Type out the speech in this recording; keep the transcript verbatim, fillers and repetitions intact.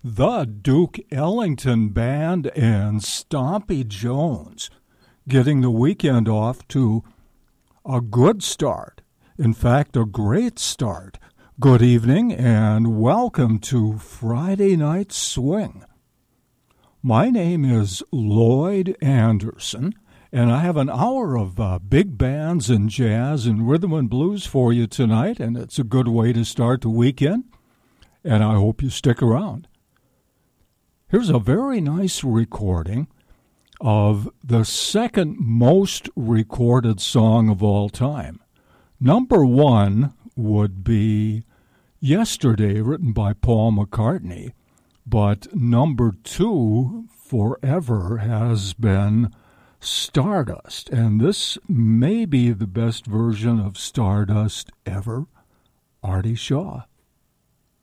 The Duke Ellington Band and Stompy Jones getting the weekend off to a good start. In fact, a great start. Good evening and welcome to Friday Night Swing. My name is Lloyd Anderson, and I have an hour of uh, big bands and jazz and rhythm and blues for you tonight, and it's a good way to start the weekend, and I hope you stick around. Here's a very nice recording of the second most recorded song of all time. Number one would be Yesterday, written by Paul McCartney, but number two forever has been Stardust, and this may be the best version of Stardust ever, Artie Shaw.